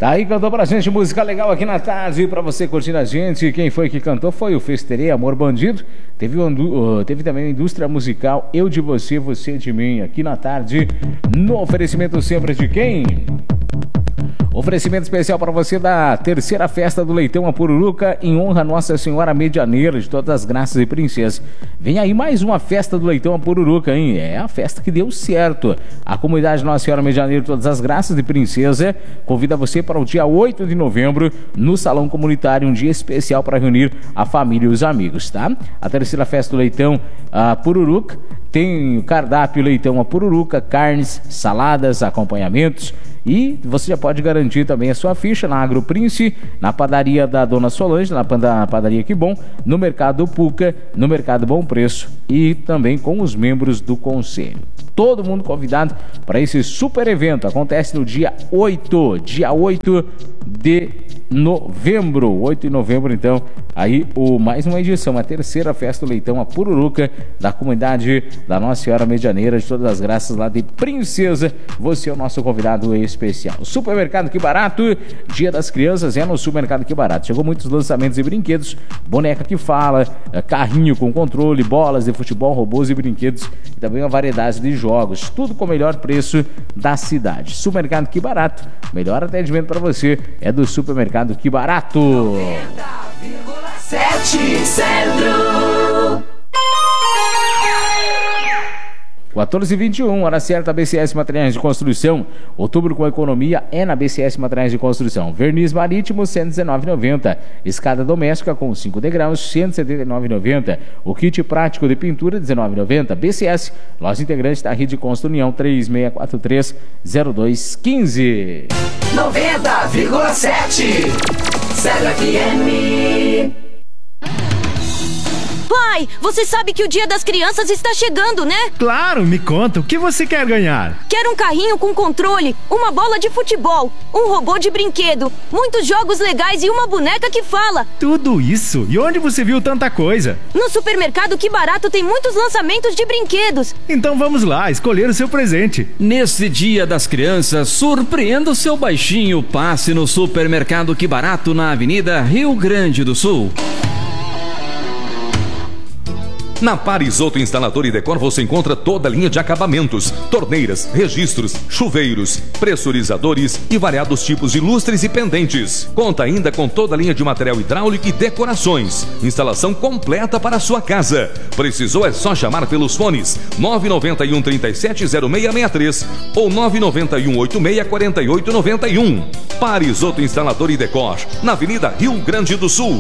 Tá aí, cantou pra gente música legal aqui na tarde, pra você curtir a gente. Quem foi que cantou foi o Festerê, Amor Bandido. Teve também a indústria musical Eu de Você, Você de Mim, aqui na tarde, no oferecimento sempre de quem? Oferecimento especial para você da terceira festa do Leitão a Pururuca, em honra a Nossa Senhora Medianeira de todas as graças e princesas. Vem aí mais uma festa do Leitão a Pururuca, hein? É a festa que deu certo. A comunidade Nossa Senhora Medianeira de todas as graças e princesas convida você para o dia 8 de novembro no Salão Comunitário, um dia especial para reunir a família e os amigos, tá? A terceira festa do Leitão a Pururuca tem o cardápio Leitão a Pururuca, carnes, saladas, acompanhamentos. E você já pode garantir também a sua ficha na Agro Prince, na padaria da Dona Solange, na padaria Que Bom, no Mercado Puca, no Mercado Bom Preço e também com os membros do conselho. Todo mundo convidado para esse super evento. Acontece no dia 8 de novembro. 8 de novembro, então, aí mais uma edição, a terceira festa do Leitão a Pururuca, da comunidade da Nossa Senhora Medianeira de todas as graças lá de Princesa. Você é o nosso convidado especial. Supermercado Que Barato, Dia das Crianças é no Supermercado Que Barato. Chegou muitos lançamentos e brinquedos, boneca que fala, carrinho com controle, bolas de futebol, robôs e brinquedos, e também uma variedade de jogos, tudo com o melhor preço da cidade. Supermercado Que Barato, melhor atendimento para você é do Supermercado Que Barato. 90,7 Centro. 14h21, hora certa, BCS Materiais de Construção. Outubro com economia é na BCS Materiais de Construção. Verniz marítimo, R$ 119,90. Escada doméstica com 5 degraus, R$ 179,90. O kit prático de pintura, R$ 19,90. BCS, loja integrante da Rede Constru União, 3643-0215. 90,7 Centro FM. Pai, você sabe que o Dia das Crianças está chegando, né? Claro, me conta, o que você quer ganhar? Quero um carrinho com controle, uma bola de futebol, um robô de brinquedo, muitos jogos legais e uma boneca que fala. Tudo isso? E onde você viu tanta coisa? No Supermercado Que Barato tem muitos lançamentos de brinquedos. Então vamos lá, escolher o seu presente. Nesse Dia das Crianças, surpreenda o seu baixinho. Passe no Supermercado Que Barato na Avenida Rio Grande do Sul. Na Parisoto Instalador e Decor você encontra toda a linha de acabamentos, torneiras, registros, chuveiros, pressurizadores e variados tipos de lustres e pendentes. Conta ainda com toda a linha de material hidráulico e decorações. Instalação completa para a sua casa. Precisou é só chamar pelos fones 991 37 0663 ou 991 86 4891. Parisoto Instalador e Decor, na Avenida Rio Grande do Sul.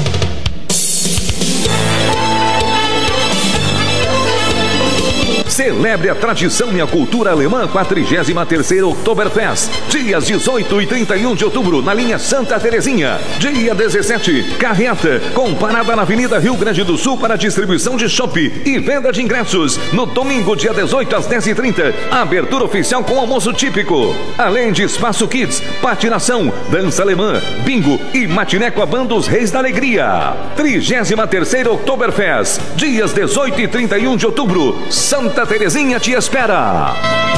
Celebre a tradição e a cultura alemã com a 33ª Oktoberfest. Dias 18 e 31 de outubro, na linha Santa Terezinha. Dia 17, carreta, com parada na Avenida Rio Grande do Sul para distribuição de chopp e venda de ingressos. No domingo, dia 18, às 10h30, abertura oficial com almoço típico. Além de espaço kids, patinação, dança alemã, bingo e matiné com a banda Os Reis da Alegria. 33ª Oktoberfest. Dias 18 e 31 de outubro. Santa Terezinha te espera.